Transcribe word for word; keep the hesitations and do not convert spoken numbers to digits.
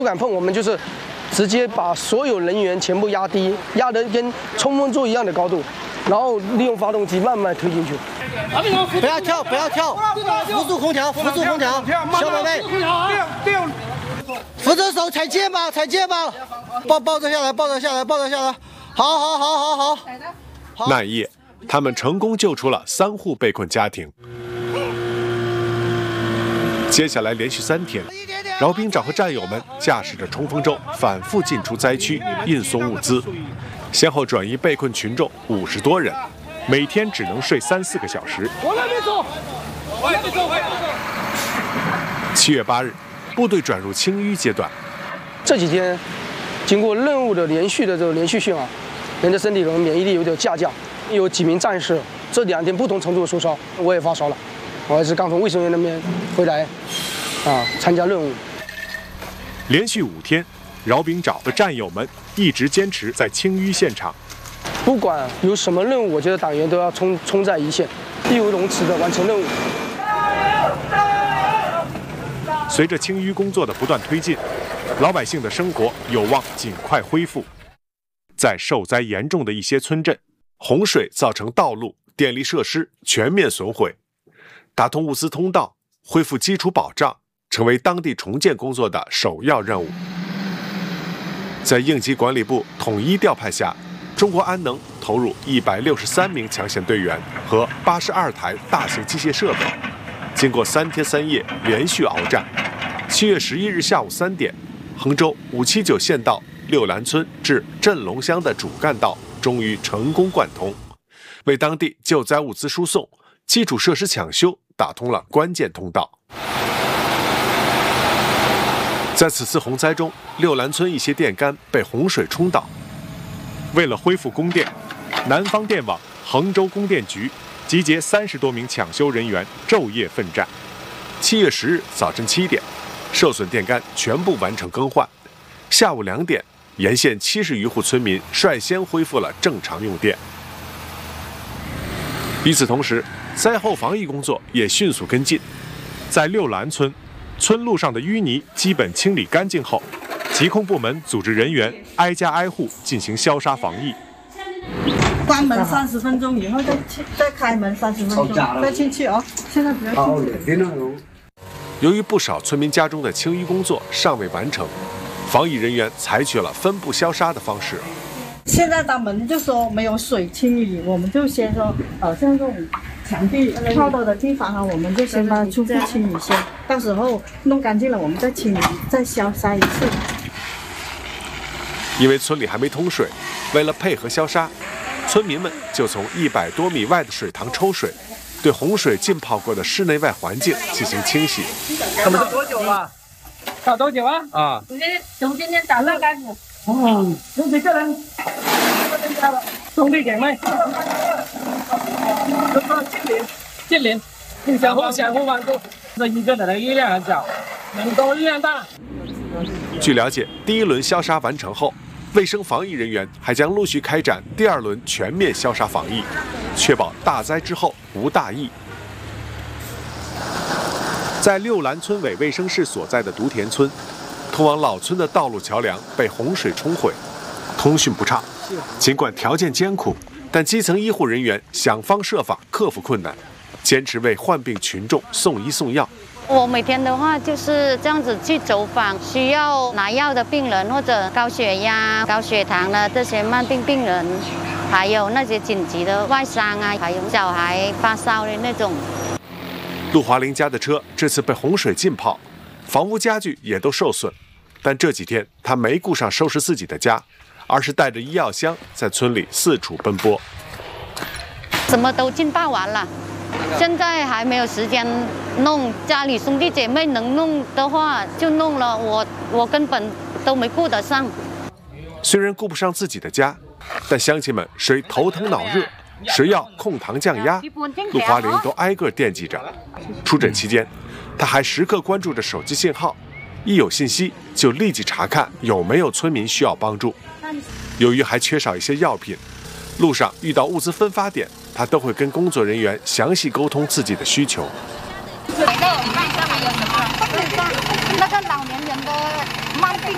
不敢碰，我们就是直接把所有人员全部压低，压得跟冲锋舟一样的高度，然后利用发动机慢慢推进去。 不要跳，不要跳，扶住空调，扶住空调，小宝贝，扶着手踩肩膀，踩肩膀，抱抱着下来，抱着下来，抱着下来，好好好好好。 那一夜，他们成功救出了三户被困家庭。接下来连续三天，饶兵长和战友们驾驶着冲锋舟反复进出灾区，运送物资，先后转移被困群众五十多人，每天只能睡三四个小时。 我那边走，我那边走， 七月八日，部队转入清淤阶段。 这几天，经过任务的连续的这个连续训啊，人的身体可能免疫力有点下降，有几名战士这两天不同程度的发烧，我也发烧了。我还是刚从卫生院那边回来，啊，参加任务。 连续五天，饶兵长和战友们一直坚持在清淤现场。 不管有什么任务，我觉得党员都要冲冲在一线，义不容辞地完成任务。 随着清淤工作的不断推进，老百姓的生活有望尽快恢复。在受灾严重的一些村镇，洪水造成道路、电力设施全面损毁。打通物资通道，恢复基础保障，成为当地重建工作的首要任务。在应急管理部统一调派下，中国安能投入一百六十三名抢险队员和八十二台大型机械设备，经过三天三夜连续鏖战，七月十一日下午三点，衡州五七九县道六兰村至镇龙乡的主干道终于成功贯通，为当地救灾物资输送、基础设施抢修打通了关键通道。在此次洪灾中，六兰村一些电杆被洪水冲倒。为了恢复供电，南方电网、衡州供电局集结三十多名抢修人员，昼夜奋战。七月十日早晨七点，受损电杆全部完成更换。下午两点，沿线七十余户村民率先恢复了正常用电。与此同时，灾后防疫工作也迅速跟进。在六兰村，村路上的淤泥基本清理干净后，疾控部门组织人员挨家挨户进行消杀防疫。 关门三十分钟以后再再开门三十分钟，再进去哦。现在不要进去。 由于不少村民家中的清淤工作尚未完成，防疫人员采取了分步消杀的方式。 现在他们就说没有水清理，我们就先说，呃，像这种墙壁靠到的地方哈，我们就先把它初步清理先，到时候弄干净了，我们再清理，再消杀一次。 因为村里还没通水，为了配合消杀，村民们就从一百多米外的水塘抽水，对洪水浸泡过的室内外环境进行清洗。 他们多久了？打多久啊？啊， 从今天从今天早上开始。 哦，有几个人？兄弟姐妹，都说近邻，近邻，互相互相互帮助。这一个人的力量很小，人多力量大。 据了解，第一轮消杀完成后，卫生防疫人员还将陆续开展第二轮全面消杀防疫，确保大灾之后无大疫。在六兰村委卫生室所在的独田村，通往老村的道路桥梁被洪水冲毁，通讯不畅。尽管条件艰苦，但基层医护人员想方设法克服困难，坚持为患病群众送医送药。 我每天的话就是这样子去走访需要拿药的病人，或者高血压、高血糖的这些慢病病人，还有那些紧急的外伤啊，还有小孩发烧的那种。 陆华林家的车这次被洪水浸泡，房屋家具也都受损，但这几天他没顾上收拾自己的家，而是带着医药箱在村里四处奔波。 什么都浸泡完了，现在还没有时间弄，家里兄弟姐妹能弄的话就弄了，我我根本都没顾得上。 虽然顾不上自己的家，但乡亲们谁头疼脑热，谁要控糖降压，陆华林都挨个惦记着。出诊期间，他还时刻关注着手机信号，一有信息就立即查看有没有村民需要帮助。由于还缺少一些药品，路上遇到物资分发点，他都会跟工作人员详细沟通自己的需求。 那个老年人的